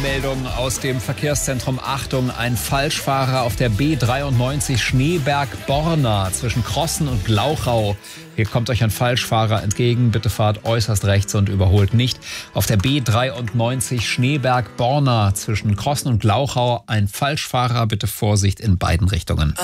Meldung aus dem Verkehrszentrum. Achtung, ein Falschfahrer auf der B93 Schneeberg-Borna zwischen Krossen und Glauchau. Hier kommt euch ein Falschfahrer entgegen. Bitte fahrt äußerst rechts und überholt nicht. Auf der B93 Schneeberg-Borna zwischen Krossen und Glauchau ein Falschfahrer. Bitte Vorsicht in beiden Richtungen.